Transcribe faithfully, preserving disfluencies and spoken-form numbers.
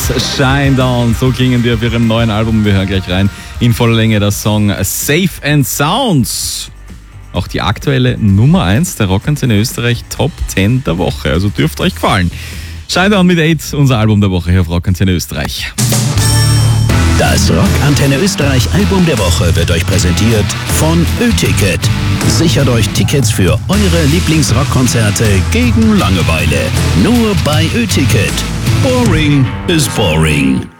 Shinedown. So klingen die auf ihrem neuen Album. Wir hören gleich rein. In voller Länge der Song Safe and Sounds. Auch die aktuelle Nummer eins der Rockantenne Österreich Top zehn der Woche. Also dürfte euch gefallen. Shinedown mit Eight, unser Album der Woche hier auf Rockantenne Österreich. Das Rockantenne Österreich Album der Woche wird euch präsentiert von Ö-Ticket. Sichert euch Tickets für eure Lieblingsrockkonzerte gegen Langeweile. Nur bei Ö-Ticket. Boring is boring.